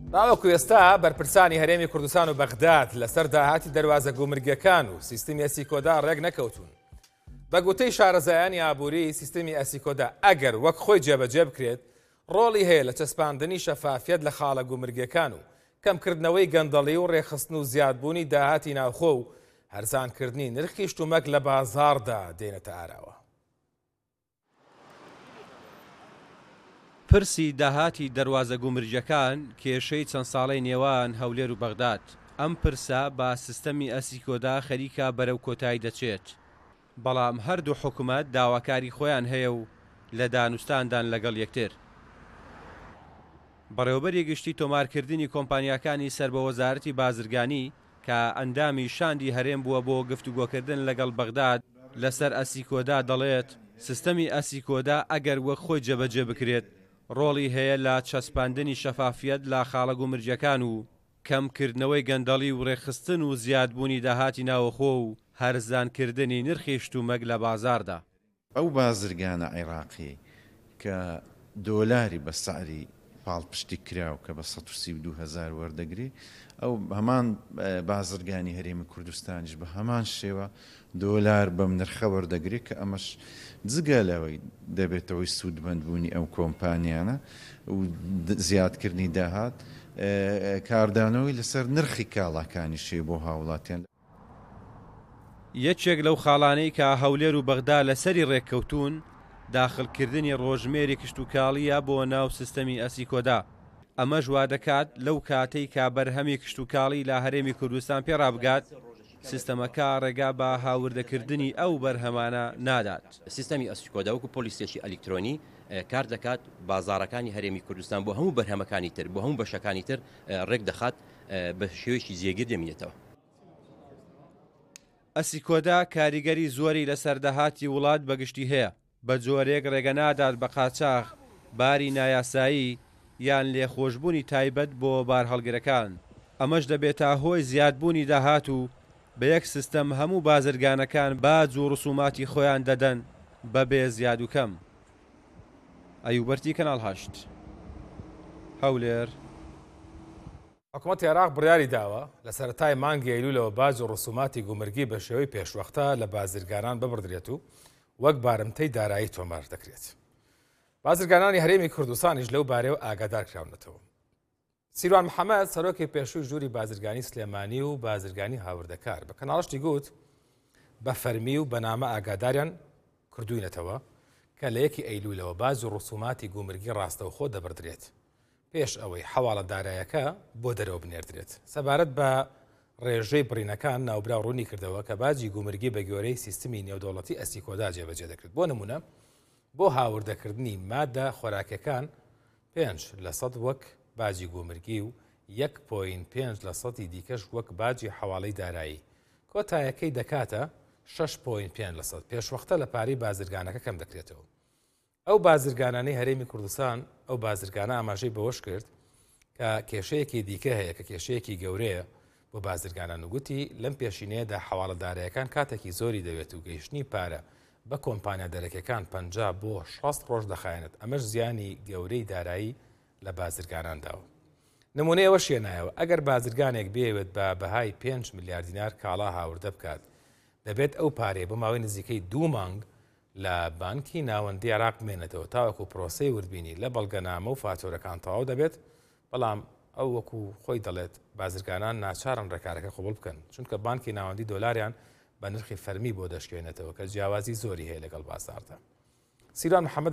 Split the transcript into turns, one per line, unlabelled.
ڕاوەکو ئێستا بەرپرسانی هەرێمی کوردستان و بەغداد لەسەر داهاتی دەروازە گومرگەکان و سیستمی ئەسیکۆدا ڕێک نەکەوتون. بە گوتەی شارەزایانی ئابووری سیستمی ئەسیکۆدا ئەگەر وەک خۆی جێبەجێ بکرێت ڕۆڵی هەیە لە چەسپاندنی شەفافیەت لە خاڵە گومرگەکان و کەمکردنەوەی گەندەڵی و ڕێخستن و زیادبوونی داهاتی ناوخۆ و هەرزانکردنی نرخی شتومەک لە بازاڕدا دێنێتە ئاراوە.
پرسی داهاتی دەروازە گومرجەکان کێشەی چەند ساڵەی نێوان هەولێر و بەغداد. ئەم پرسە با سیستەمی ئەسیکۆدا خەریکە بەرەو کۆتایی دەچێت. بەڵام هەردوو حکوومەت داواکاری خۆیان هەیە و لە دانوستاندان لەگەڵ یەکتر. بەڕێوەبەری گشتی تۆمارکردنی کۆمپانیاکانی سەر بە وەزارەتی بازرگانی کە ئەندامی شاندی هەرێم بووە بۆ گفتوگۆکردن لەگەڵ بەغداد لەسەر ئەسیکۆدا دەڵێت سیستەمی ئەسیکۆدا ئەگەر وەک خۆی جێبەجێ بکرێت ڕۆڵی هەیە لە چەسپاندنی شەفافیەت لە خاڵە گومرجەکان و کەمکردنەوەی گەندەڵی و ڕێخستن و زیادبوونی داهاتی ناوەخۆ و هەرزانکردنی نرخی شتومەک لە بازاڕدا.
ئەو بازرگانە عێراقی کە دۆلاری بە سعری پاڵپشتی کراو کە بە 132,000 وەردەگری ئەو هەمان بازرگانی هەرێمی کوردستانیش بە هەمان شێوە دۆلار بەم نرخە وەردەگری کە ئەمەش جگە لەوەی دەبێتەوەی سوودمەندبوونی ئەو کۆمپانیانە و زیادکردنی داهات کاردانەوەی لەسەر نرخی کاڵاکانی شێ بۆ هاوڵاتیان.
یەکێک لەو خاڵانەی کە هەولێر و بەغدا لەسەری ڕێککەوتون داخلکردنی ڕۆژمێری کشتتوکاڵیە بۆ ناو سیستەمی ئەسیکۆدا. ئەمە ژوا دەکات لەو کاتەی کا بەرهەمی کشتتوکاڵی لە هەرێمی کوردستان پێڕابگات سیستەمەکە ڕێگا بە هاوردەکردنی ئەو بەرهەمانە نادات.
سیستەمی ئەسیکۆدا وەکو پۆلیسێکی ئەلکترۆنی کار دەکات بازاڕەکانی هەرێمی کوردستان بۆ هەموو بەرهەمەکانی تر بۆ هەموو بەشەکانی تر ڕێک دەخات بە شێوەیەکی جێگیر دەمێنێتەوە.
ئەسیکۆدا کاریگەری زۆری لە سەردەهاتی وڵات بەگشتی هەیە. بە جۆرێک ڕێگە نادات بە قاچاغ، باری نایاسایی یان لێخۆشببوونی تایبەت بۆ بار هەڵگرەکان. ئەمەش دەبێتە هۆی زیادبوونی داهات و بە یەک سیستەم هەموو بازرگانەکان باج و ڕسوماتی خۆیان دەدەن بەبێ زیاد و کەم. ئەیوبەرتی کەناڵ 8 هەولێر.
حکوومەتی عێراق بڕیاری داوە لە سەرەتای مانگی ئەیلولەوە باج و ڕسوماتی گومرگی بە شێوەی پێشوەختە لە بازرگانان ببڕدرێت و وەک بارمتەی دارایی تۆمار دەکرێت. بازرگانانی هەرێمی کوردستانیش لەو بارەوە ئاگادار کراونەتەوە. سیروان محەممەد سەرۆکی پێشووی ژووری بازرگانی سلێمانی و بازرگانی هاوردەکار بە کەناڵشتی گوت بە فەرمی و بەنامە ئاگاداریان کردوینەتەوە کە لە یەکی ئەیلولەوە باج و ڕسوماتی گومرگی ڕاستەوخۆ دەبردرێت پێش ئەوەی حواڵە دارایەکە بۆ دەرەوە بنێردرێت. سەبارەت بە ڕێژەی بڕینەکان ناوبرا ڕوونی کردەوە کە باجی گومرگی بە گوێرەی سیستمی نێودەوڵەتی ئەسیکۆدا جێبەجێ دەکرێت. بۆ نمونە بۆ هاوردەکردنی مادە خۆراکەکان 5% وەک باجی گومرگی و 1.5% دیکەش وەک باجی حواڵەی دارایی. کۆتایەکەی دەکاتە 6.5%. پێشوەختە لە پارەی بازرگانەکە کەم دەکرێتەوە. ئەو بازرگانانەی هەرێمی کوردستان ئەو بازرگانە ئاماژەی بەوەش کرد کە کێشەیەکی دیکە هەیە کە کێشەیەکی گەورەیە بۆ بازرگانان وگوتی لەم پێشینەیەدا حواڵەدارایەکان کاتێکی زۆری دەوێت و گەیشتنی پارە بە کۆمپانیا دەرەکیەکان 50 بۆ 60 ڕۆژ دەخایەنێت. ئەمەش زیانی گەورەی دارایی لە بازرگانانداوە. نمونەیەوە شێنایەوە ئەگەر بازرگانێک بێوێت بە بەهای 5 میلیارد دینار کاڵا هاوردە بکات دەبێت ئەو پارەیە بە ماوەی نزیکەی 2 مانگ لە بانکی ناوەندی عێراق بمێنێتەوە تاوەکو پرۆسەی وردبینی لە بەڵگەنامە و فاتۆرەکان تەواو دەبێت. بەڵام ئەو وەکو خۆی دەڵێت بازرگانان ناچارن ڕێکارەکە قبول بکەن چونکە بانکی ناوەندی دۆلاریان بە نرخی فەرمی بۆ دەشکێنێتەوە کە جیاوازی زۆری هەیە لەگەڵ بازاڕدا. سیروان محەممەد